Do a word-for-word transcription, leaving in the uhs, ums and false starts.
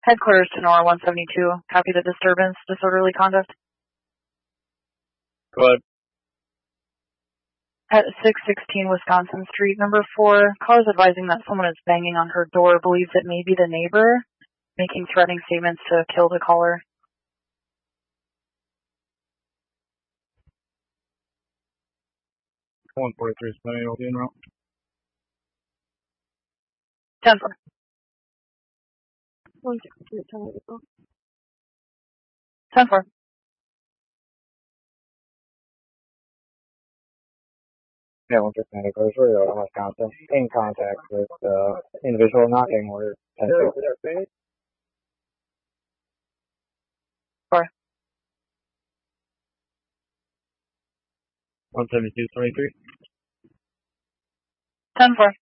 Headquarters to Nora one seventy-two. Copy the disturbance, disorderly conduct. Go ahead. At six sixteen Wisconsin Street, number four, call is advising that someone is banging on her door, believes it may be the neighbor, making threatening statements to kill the caller. one forty-three is plenty of in route. ten four. ten four. Yeah, one fifteen anniversary of Wisconsin. In contact with uh, individual knocking or potential. Four. one seventy-two twenty-three. ten four.